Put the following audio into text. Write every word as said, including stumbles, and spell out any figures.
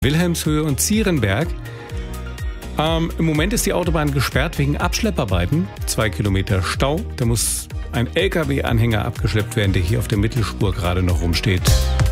Wilhelmshöhe und Zierenberg. Ähm, Im Moment ist die Autobahn gesperrt wegen Abschlepparbeiten. Zwei Kilometer Stau. Da muss ein L K W-Anhänger abgeschleppt werden, der hier auf der Mittelspur gerade noch rumsteht.